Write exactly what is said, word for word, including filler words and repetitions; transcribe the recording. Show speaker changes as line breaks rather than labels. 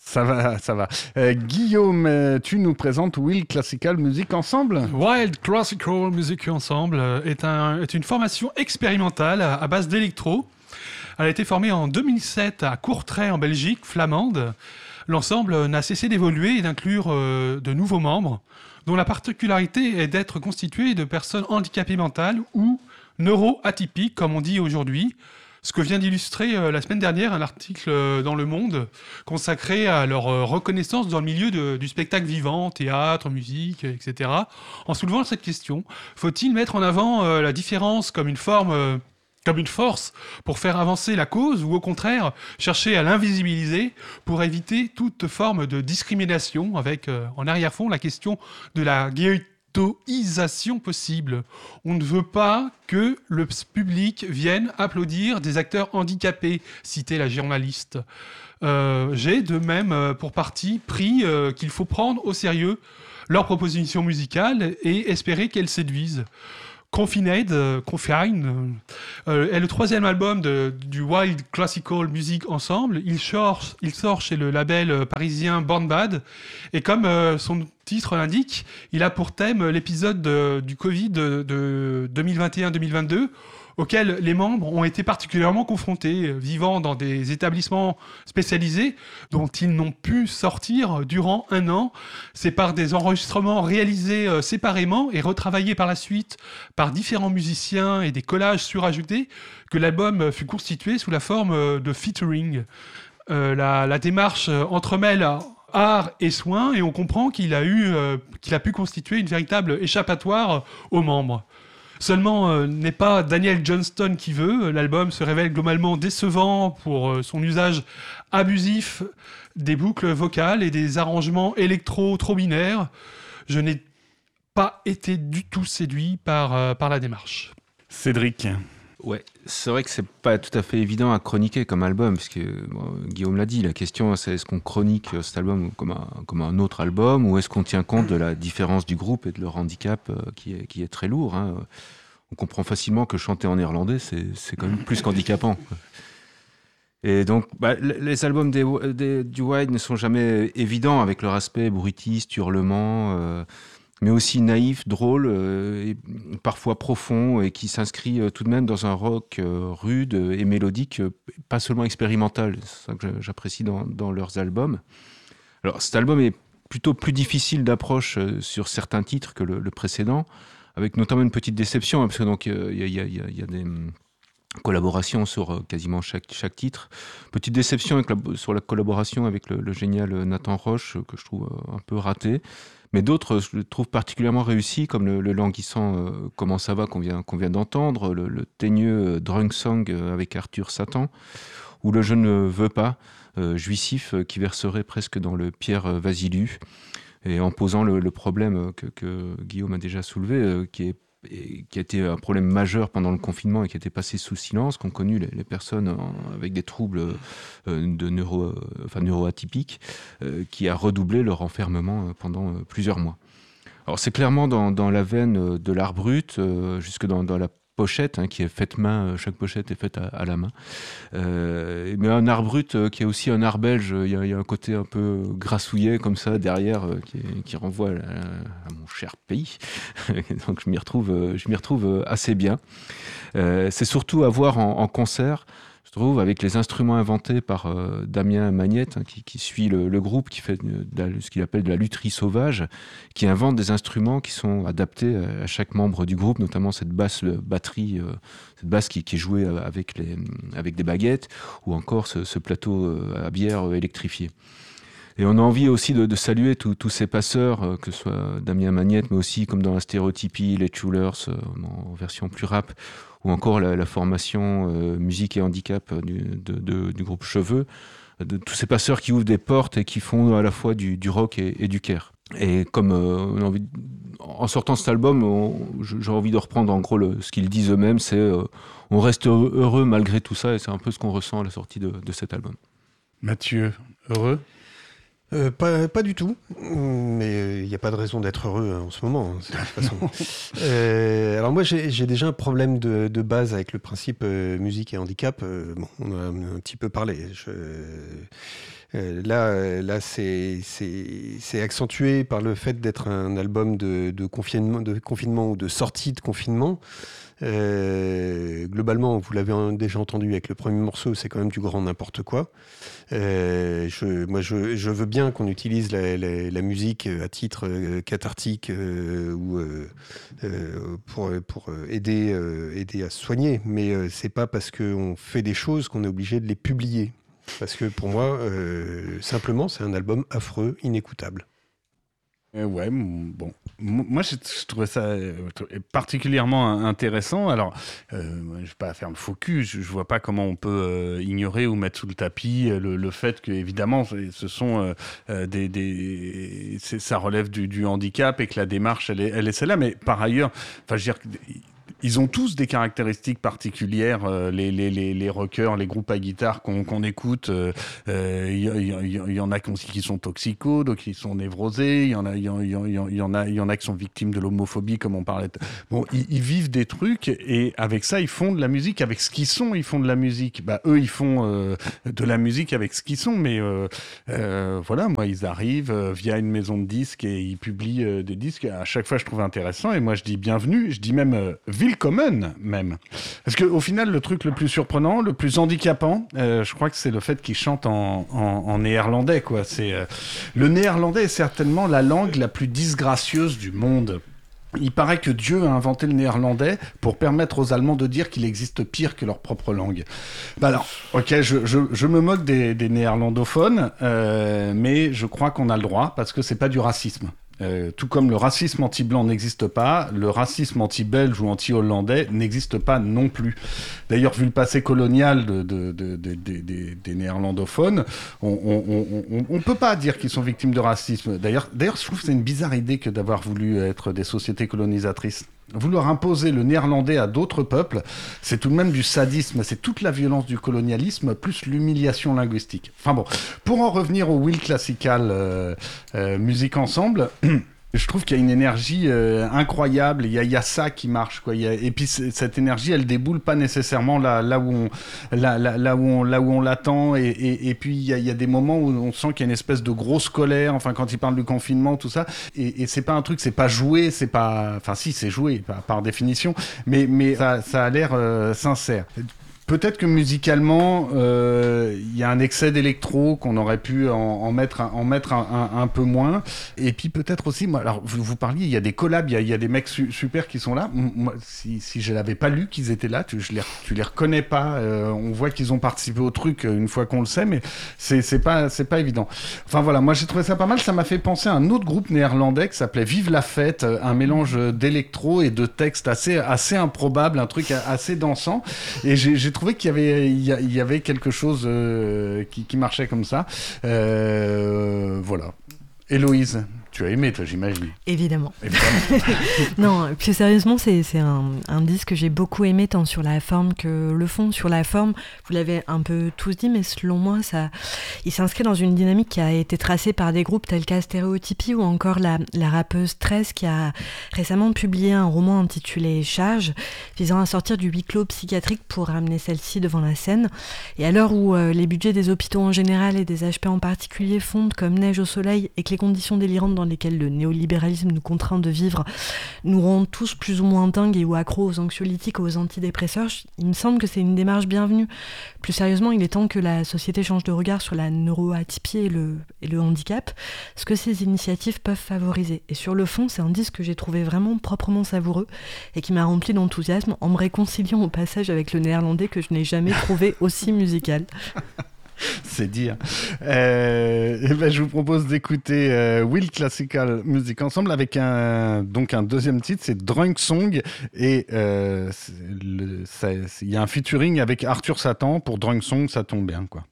Ça va, ça va. Euh, Guillaume, euh, tu nous présentes Wild Classical Music Ensemble ?
Wild Classical Music Ensemble est, un, est une formation expérimentale à, à base d'électro. Elle a été formée en deux mille sept à Courtrai en Belgique, flamande. L'ensemble n'a cessé d'évoluer et d'inclure euh, de nouveaux membres, dont la particularité est d'être constitué de personnes handicapées mentales ou neuroatypiques, comme on dit aujourd'hui. Ce que vient d'illustrer euh, la semaine dernière un article euh, dans Le Monde consacré à leur euh, reconnaissance dans le milieu de- du spectacle vivant, théâtre, musique, et cetera. En soulevant cette question, faut-il mettre en avant euh, la différence comme une forme, euh, comme une force pour faire avancer la cause, ou au contraire chercher à l'invisibiliser pour éviter toute forme de discrimination, avec euh, en arrière-fond la question de la ghettoisation possible. On ne veut pas que le public vienne applaudir des acteurs handicapés, citait la journaliste. Euh, j'ai de même, euh, pour partie, pris euh, qu'il faut prendre au sérieux leurs propositions musicales et espérer qu'elles séduisent. Confined, euh, Confine, euh, est le troisième album de- du Wild Classical Music Ensemble. Il sort, il sort chez le label euh, parisien Born Bad. Et comme euh, son titre l'indique, il a pour thème l'épisode de- du Covid de, de deux mille vingt et un deux mille vingt-deux, auquel les membres ont été particulièrement confrontés, euh, vivant dans des établissements spécialisés dont ils n'ont pu sortir durant un an. C'est par des enregistrements réalisés euh, séparément et retravaillés par la suite par différents musiciens et des collages surajoutés que l'album fut constitué sous la forme euh, de featuring. Euh, la, la démarche euh, entremêle art et soin et on comprend qu'il a, eu, euh, qu'il a pu constituer une véritable échappatoire aux membres. Seulement, euh, n'est pas Daniel Johnston qui veut. L'album se révèle globalement décevant pour euh, son usage abusif des boucles vocales et des arrangements électro trop binaires. Je n'ai pas été du tout séduit par, euh, par la démarche.
Cédric.
Ouais, c'est vrai que c'est pas tout à fait évident à chroniquer comme album, puisque bon, Guillaume l'a dit, la question c'est est-ce qu'on chronique cet album comme un, comme un autre album, ou est-ce qu'on tient compte de la différence du groupe et de leur handicap euh, qui, est, qui est très lourd, hein. On comprend facilement que chanter en néerlandais, c'est, c'est quand même plus qu'handicapant, quoi. Et donc, bah, les albums des, des, du Wild ne sont jamais évidents avec leur aspect bruitiste, hurlement, euh, mais aussi naïf, drôle, euh, et parfois profond, et qui s'inscrit euh, tout de même dans un rock euh, rude et mélodique, euh, pas seulement expérimental. C'est ça que j'apprécie dans, dans leurs albums. Alors, cet album est plutôt plus difficile d'approche euh, sur certains titres que le, le précédent, avec notamment une petite déception, hein, parce que donc il euh, y, y, y, y a des hum, collaborations sur euh, quasiment chaque, chaque titre. Petite déception avec la, sur la collaboration avec le, le génial Nathan Roche, euh, que je trouve euh, un peu raté. Mais d'autres, je le trouve particulièrement réussis, comme le, le languissant euh, Comment ça va qu'on vient, qu'on vient d'entendre, le, le teigneux euh, Drunk Song euh, avec Arthur Satan, ou le Je ne veux pas, euh, jouissif, euh, qui verserait presque dans le Pierre euh, Vasiliu, et en posant le, le problème que, que Guillaume a déjà soulevé, euh, qui est et qui a été un problème majeur pendant le confinement et qui a été passé sous silence, qu'ont connu les, les personnes en, avec des troubles euh, de neuro, euh, enfin, neuroatypiques, euh, qui a redoublé leur enfermement euh, pendant euh, plusieurs mois. Alors c'est clairement dans, dans la veine euh, de l'art brut, euh, jusque dans, dans la pochette, hein, qui est faite main, chaque pochette est faite à, à la main. Euh, mais un art brut euh, qui est aussi un art belge, il y, a, il y a un côté un peu grassouillet comme ça derrière, euh, qui, qui renvoie à, à mon cher pays. Donc je m'y retrouve, euh, je m'y retrouve assez bien. Euh, c'est surtout à voir en, en concert, je trouve, avec les instruments inventés par euh, Damien Magnette, hein, qui, qui suit le, le groupe, qui fait de la, ce qu'il appelle de la lutherie sauvage, qui invente des instruments qui sont adaptés à, à chaque membre du groupe, notamment cette basse batterie, euh, cette basse qui, qui est jouée avec, les, avec des baguettes, ou encore ce, ce plateau euh, à bière euh, électrifié. Et on a envie aussi de, de saluer tous ces passeurs, euh, que ce soit Damien Magnette, mais aussi comme dans la stéréotypie, les Chulers, euh, en version plus rap, ou encore la, la formation euh, musique et handicap du, de, de, du groupe Cheveux, de tous ces passeurs qui ouvrent des portes et qui font à la fois du, du rock et, et du care. Et comme euh, on a envie de, en sortant cet album, on, j'ai envie de reprendre en gros le, ce qu'ils disent eux-mêmes, c'est euh, on reste heureux malgré tout ça, et c'est un peu ce qu'on ressent à la sortie de, de cet album.
Mathieu, heureux ?
Euh, pas, pas du tout, mais il n'y a pas de raison d'être heureux en ce moment, de toute façon. euh, alors moi, j'ai, j'ai déjà un problème de, de base avec le principe euh, musique et handicap. Euh, bon, on en a un petit peu parlé. Je, Euh, là, là c'est, c'est, c'est accentué par le fait d'être un album de, de, confinement, de confinement ou de sortie de confinement. Euh, globalement, vous l'avez déjà entendu avec le premier morceau, c'est quand même du grand n'importe quoi. Euh, je, moi, je, je veux bien qu'on utilise la, la, la musique à titre euh, cathartique euh, ou euh, euh, pour, pour aider, euh, aider à se soigner, mais euh, c'est pas parce qu'on fait des choses qu'on est obligé de les publier. Parce que pour moi, euh, simplement, c'est un album affreux, inécoutable.
Euh, ouais, m- bon. M- Moi, je, je trouvais ça euh, particulièrement intéressant. Alors, euh, moi, je vais pas faire le faux cul. Je, je vois pas comment on peut euh, ignorer ou mettre sous le tapis euh, le, le fait que, évidemment, ce ce sont euh, euh, des, des c'est- ça relève du, du handicap et que la démarche, elle est, elle est celle-là. Mais par ailleurs, enfin, je veux dire. Ils ont tous des caractéristiques particulières, euh, les, les, les, les rockers, les groupes à guitare qu'on qu'on écoute. Il euh, euh, y, y, y, y en a qui, qui sont toxicos, d'autres qui sont névrosés. Il y en a, il y, en- y, en- y en a, il y en a qui sont victimes de l'homophobie, comme on parlait. Bon, ils, ils vivent des trucs et avec ça, ils font de la musique. Avec ce qu'ils sont, ils font de la musique. Bah, eux, ils font euh, de la musique avec ce qu'ils sont. Mais euh, euh, voilà, moi, ils arrivent euh, via une maison de disques et ils publient euh, des disques. À chaque fois, je trouve intéressant. Et moi, je dis bienvenue. Je dis même euh, Willkommen, même. Parce qu'au final, le truc le plus surprenant, le plus handicapant, euh, je crois que c'est le fait qu'ils chantent en, en, en néerlandais, quoi. C'est, euh, le néerlandais est certainement la langue la plus disgracieuse du monde. Il paraît que Dieu a inventé le néerlandais pour permettre aux Allemands de dire qu'il existe pire que leur propre langue. Bah alors, ok, je, je, je me moque des, des néerlandophones, euh, mais je crois qu'on a le droit parce que c'est pas du racisme. Euh, tout comme le racisme anti-blanc n'existe pas, le racisme anti-belge ou anti-hollandais n'existe pas non plus. D'ailleurs, vu le passé colonial de, de, de, de, de, de, des néerlandophones, on ne peut pas dire qu'ils sont victimes de racisme. D'ailleurs, d'ailleurs, je trouve que c'est une bizarre idée que d'avoir voulu être des sociétés colonisatrices. Vouloir imposer le néerlandais à d'autres peuples, c'est tout de même du sadisme, c'est toute la violence du colonialisme, plus l'humiliation linguistique. Enfin bon, pour en revenir au Will Classical euh, euh, Musique Ensemble, je trouve qu'il y a une énergie euh, incroyable, il y, a, il y a ça qui marche, quoi. Il y a, et puis cette énergie, elle déboule pas nécessairement là, là où on, là, là, là où on, là où on l'attend. Et, et, et puis il y, a, il y a des moments où on sent qu'il y a une espèce de grosse colère. Enfin, quand il parle du confinement, tout ça. Et, et c'est pas un truc, c'est pas joué, c'est pas. Enfin, si, c'est joué par, par définition, mais mais ça, ça a l'air euh, sincère. Peut-être que musicalement, il euh, y a un excès d'électro qu'on aurait pu en, en mettre, en mettre un, un, un peu moins. Et puis peut-être aussi, moi, alors vous, vous parliez, il y a des collabs, il y, y a des mecs su, super qui sont là. Moi, si, si je l'avais pas lu qu'ils étaient là, tu, je les, tu les reconnais pas. Euh, on voit qu'ils ont participé au truc une fois qu'on le sait, mais c'est, c'est pas, c'est pas évident. Enfin voilà, moi j'ai trouvé ça pas mal. Ça m'a fait penser à un autre groupe néerlandais qui s'appelait Vive la Fête, un mélange d'électro et de textes assez, assez improbable, un truc assez dansant. Et j'ai, j'ai trouvé qu'il y avait, il y avait quelque chose euh, qui, qui marchait comme ça. Euh, voilà. Héloïse, tu as aimé, toi, j'imagine.
Évidemment.
Évidemment.
Non, plus sérieusement, c'est, c'est un, un disque que j'ai beaucoup aimé, tant sur la forme que le fond. Sur la forme, vous l'avez un peu tous dit, mais selon moi, ça, il s'inscrit dans une dynamique qui a été tracée par des groupes tels qu'Astéréotypie ou encore la, la rappeuse treize qui a récemment publié un roman intitulé Charge, visant à sortir du huis clos psychiatrique pour ramener celle-ci devant la scène. Et à l'heure où euh, les budgets des hôpitaux en général et des H P en particulier fondent comme neige au soleil et que les conditions délirantes dans lesquelles le néolibéralisme nous contraint de vivre nous rendent tous plus ou moins dingues et ou accros aux anxiolytiques ou aux antidépresseurs, il me semble que c'est une démarche bienvenue. Plus sérieusement, il est temps que la société change de regard sur la neuroatypie et le, et le handicap, ce que ces initiatives peuvent favoriser. Et sur le fond, c'est un disque que j'ai trouvé vraiment proprement savoureux et qui m'a rempli d'enthousiasme en me réconciliant au passage avec le néerlandais que je n'ai jamais trouvé aussi musical.
C'est dire. Euh, et ben, je vous propose d'écouter euh, Will Classical Music Ensemble avec un, donc un deuxième titre, c'est Drunk Song. Et euh, il y a un featuring avec Arthur Satan pour Drunk Song, ça tombe bien, quoi.